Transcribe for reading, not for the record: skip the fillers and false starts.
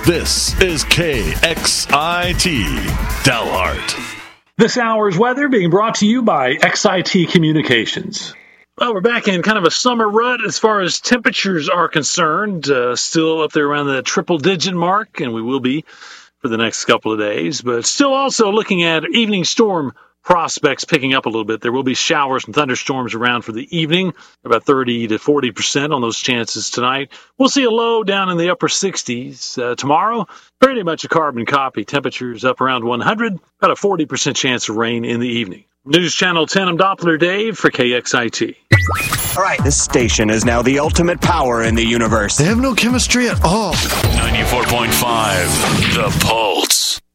This is KXIT Dalhart. This hour's weather being brought to you by XIT Communications. Well, we're back in kind of a summer rut as far as temperatures are concerned. Still up there around the triple-digit mark, and we will be for the next couple of days. But still also looking at evening storm prospects picking up a little bit. There will be showers and thunderstorms around for the evening, about 30 to 40% on those chances tonight. We'll see a low down in the upper 60s. Tomorrow, pretty much a carbon copy. Temperatures up around 100, about a 40% chance of rain in the evening. News Channel 10, I'm Doppler Dave for KXIT. All right, this station is now the ultimate power in the universe. They have no chemistry at all. 94.5, The Pulse.